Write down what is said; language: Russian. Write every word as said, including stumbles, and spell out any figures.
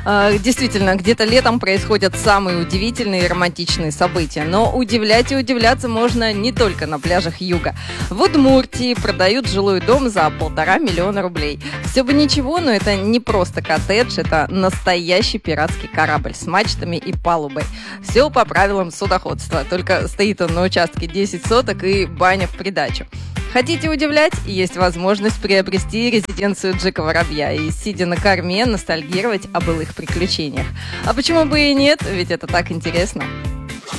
Э, Действительно, где-то летом происходят самые удивительные и романтичные события. Но удивлять и удивляться можно не только на пляжах юга. В Удмуртии продают жилой дом за полтора миллиона рублей. Все бы ничего, но это не просто коттедж, это настоящий пиратский корабль с мачтами и палубой. Все по правилам судоходства, только стоит он на участке десять соток и баня в придачу. Хотите удивлять? Есть возможность приобрести резиденцию Джека Воробья и, сидя на корме, ностальгировать о былых приключениях. А почему бы и нет? Ведь это так интересно.